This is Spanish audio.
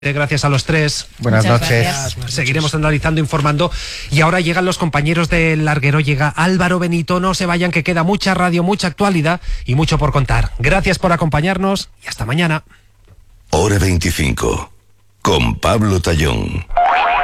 Gracias a los tres. Buenas noches. Gracias. Seguiremos analizando, informando. Y ahora llegan los compañeros del Larguero. Llega Álvaro Benito. No se vayan, que queda mucha radio, mucha actualidad y mucho por contar. Gracias por acompañarnos y hasta mañana. Hora 25. Con Pablo Tallón.